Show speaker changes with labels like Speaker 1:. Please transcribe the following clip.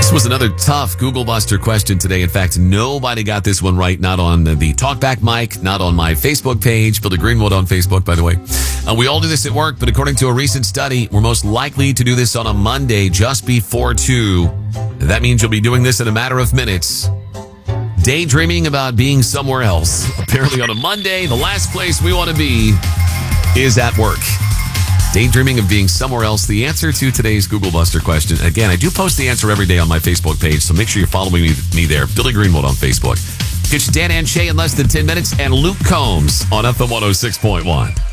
Speaker 1: This was another tough Google Buster question today. In fact, nobody got this one right. Not on the Talkback mic, not on my Facebook page. Billy Greenwood on Facebook, by the way. We all do this at work, but according to a recent study, we're most likely to do this on a Monday just before 2. That means you'll be doing this in a matter of minutes. Daydreaming about being somewhere else. Apparently on a Monday, the last place we want to be is at work. Daydreaming of being somewhere else. The answer to today's Google Buster question. Again, I do post the answer every day on my Facebook page, so make sure you're following me there. Billy Greenwood on Facebook. Get you Dan and Shay in less than 10 minutes and Luke Combs on FM 106.1.